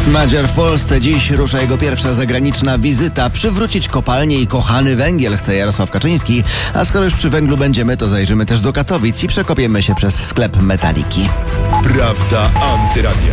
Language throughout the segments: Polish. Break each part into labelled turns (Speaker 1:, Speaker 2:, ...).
Speaker 1: Madziar w Polsce. Dziś rusza jego pierwsza zagraniczna wizyta. Przywrócić kopalnię i kochany węgiel chce Jarosław Kaczyński. A skoro już przy węglu będziemy, to zajrzymy też do Katowic i przekopiemy się przez sklep Metaliki.
Speaker 2: Prawda Antyradia.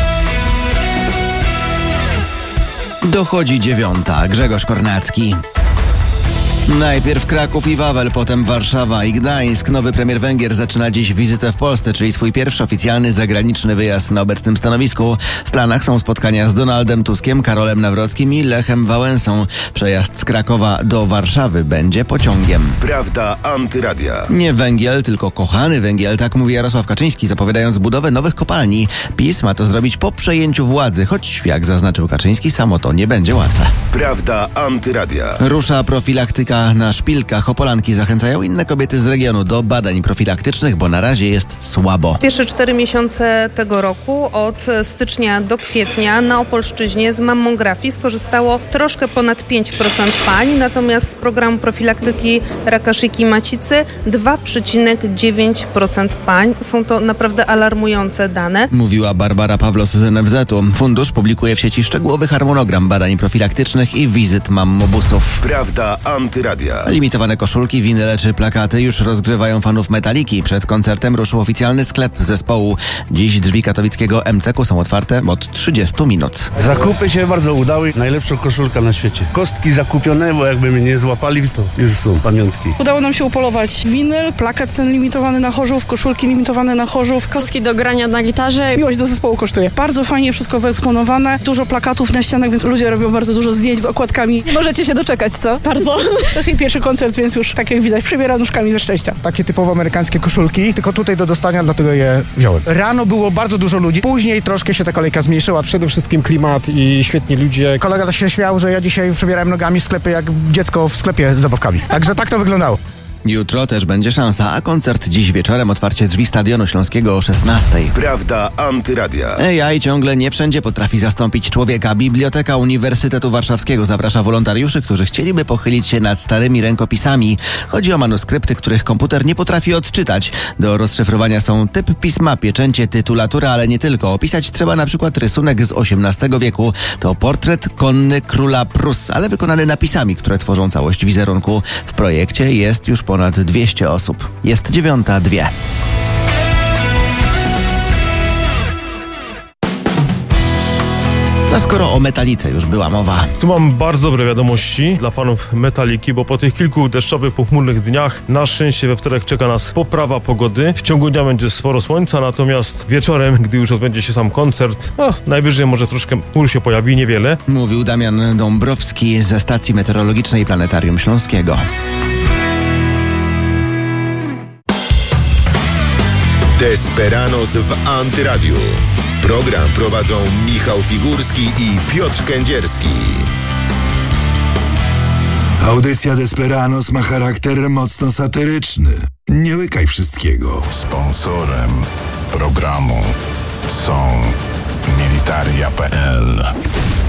Speaker 1: Dochodzi 9:00. Grzegorz Kornacki. Najpierw Kraków i Wawel, potem Warszawa i Gdańsk. Nowy premier Węgier zaczyna dziś wizytę w Polsce, czyli swój pierwszy oficjalny zagraniczny wyjazd na obecnym stanowisku. W planach są spotkania z Donaldem Tuskiem, Karolem Nawrockim i Lechem Wałęsą. Przejazd z Krakowa do Warszawy będzie pociągiem.
Speaker 2: Prawda Antyradia.
Speaker 1: Nie węgiel, tylko kochany węgiel, tak mówi Jarosław Kaczyński, zapowiadając budowę nowych kopalni. PiS ma to zrobić po przejęciu władzy, choć jak zaznaczył Kaczyński, samo to nie będzie łatwe.
Speaker 2: Prawda Antyradia.
Speaker 1: Rusza profilaktyka na szpilkach. Opolanki zachęcają inne kobiety z regionu do badań profilaktycznych, bo na razie jest słabo.
Speaker 3: Pierwsze 4 miesiące tego roku, od stycznia do kwietnia, na Opolszczyźnie z mammografii skorzystało troszkę ponad 5% pań, natomiast z programu profilaktyki raka szyjki macicy 2,9% pań. Są to naprawdę alarmujące dane.
Speaker 1: Mówiła Barbara Pawlos z NFZ-u. Fundusz publikuje w sieci szczegółowy harmonogram badań profilaktycznych i wizyt mammobusów.
Speaker 2: Prawda Antyradia.
Speaker 1: Limitowane koszulki, winyle czy plakaty już rozgrzewają fanów Metaliki. Przed koncertem ruszył oficjalny sklep zespołu. Dziś drzwi katowickiego MCK są otwarte od 30 minut.
Speaker 4: Zakupy się bardzo udały. Najlepsza koszulka na świecie. Kostki zakupione, bo jakby mnie nie złapali, to już są pamiątki.
Speaker 5: Udało nam się upolować winyl, plakat ten limitowany na Chorzów, koszulki limitowane na Chorzów, kostki do grania na gitarze. Miłość do zespołu kosztuje. Bardzo fajnie wszystko wyeksponowane. Dużo plakatów na ścianach, więc ludzie robią bardzo dużo zdjęć z okładkami.
Speaker 6: Nie możecie się doczekać, co?
Speaker 5: Bardzo. To jest jej pierwszy koncert, więc już tak jak widać, przebiera nóżkami ze szczęścia.
Speaker 7: Takie typowo amerykańskie koszulki, tylko tutaj do dostania, dlatego je wziąłem. Rano było bardzo dużo ludzi, później troszkę się ta kolejka zmniejszyła. Przede wszystkim klimat i świetni ludzie. Kolega się śmiał, że ja dzisiaj przebierałem nogami w sklepy jak dziecko w sklepie z zabawkami. Także tak to wyglądało.
Speaker 1: Jutro też będzie szansa, a koncert dziś wieczorem, otwarcie drzwi Stadionu Śląskiego o 16:00.
Speaker 2: Prawda Antyradia.
Speaker 1: AI ciągle nie wszędzie potrafi zastąpić człowieka. Biblioteka Uniwersytetu Warszawskiego zaprasza wolontariuszy, którzy chcieliby pochylić się nad starymi rękopisami. Chodzi o manuskrypty, których komputer nie potrafi odczytać. Do rozszyfrowania są typ pisma, pieczęcie, tytulatura, ale nie tylko. Opisać trzeba na przykład rysunek z XVIII wieku. To portret konny króla Prus, ale wykonany napisami, które tworzą całość wizerunku. W projekcie jest już ponad 200 osób. Jest 9:02. A skoro o Metalice już była mowa.
Speaker 8: Tu mam bardzo dobre wiadomości dla fanów Metaliki, bo po tych kilku deszczowych, pochmurnych dniach na szczęście we wtorek czeka nas poprawa pogody. W ciągu dnia będzie sporo słońca, natomiast wieczorem, gdy już odbędzie się sam koncert, najwyżej może troszkę chmur się pojawi, niewiele.
Speaker 1: Mówił Damian Dąbrowski ze stacji meteorologicznej Planetarium Śląskiego.
Speaker 2: Desperanos w Antyradiu. Program prowadzą Michał Figurski i Piotr Kędzierski.
Speaker 9: Audycja Desperanos ma charakter mocno satyryczny. Nie łykaj wszystkiego.
Speaker 10: Sponsorem programu są Militaria.pl.